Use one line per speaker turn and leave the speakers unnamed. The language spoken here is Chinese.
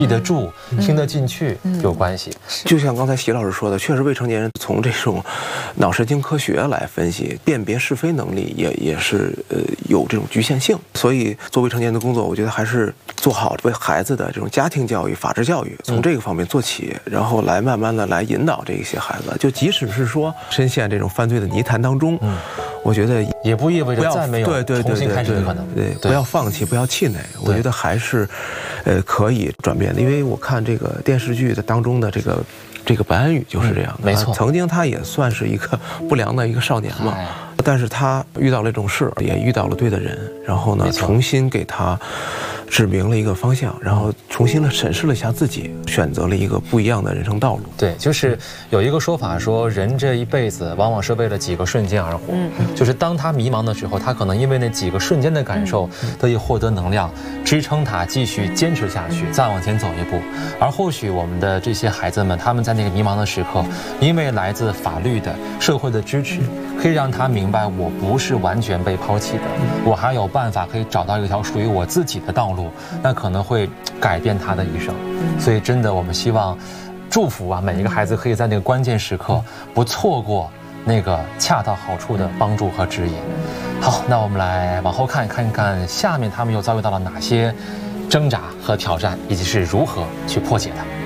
记得住、听得进去有关系。
就像刚才席老师说的，确实未成年人从这种脑神经科学来分析，辨别是非能力也是有这种局限性。所以做未成年人的工作，我觉得还是做好为孩子的这种家庭教育、法治教育，从这个方面做起，然后来慢慢的来引导这些孩子。就即使是说深陷这种犯罪的泥潭当中，我觉得
也不意味着再没有重新开始的可能。
对，不要放弃，不要气馁。我觉得还是可以转变的，因为我看这个电视剧的当中的这个白安宇就是这样的，
没错，
曾经他也算是一个不良的一个少年嘛，但是他遇到了这种事，也遇到了对的人，然后呢，重新给他指明了一个方向，然后重新的审视了一下自己，选择了一个不一样的人生道路。
对，就是有一个说法说，人这一辈子往往是为了几个瞬间而活，就是当他迷茫的时候，他可能因为那几个瞬间的感受得以获得能量，支撑他继续坚持下去，再往前走一步。而或许我们的这些孩子们，他们在那个迷茫的时刻，因为来自法律的、社会的支持，可以让他明白我不是完全被抛弃的，我还有办法可以找到一条属于我自己的道路，那可能会改变他的一生。所以真的，我们希望祝福啊，每一个孩子可以在那个关键时刻不错过那个恰到好处的帮助和指引。好，那我们来往后看看下面他们又遭遇到了哪些挣扎和挑战，以及是如何去破解的。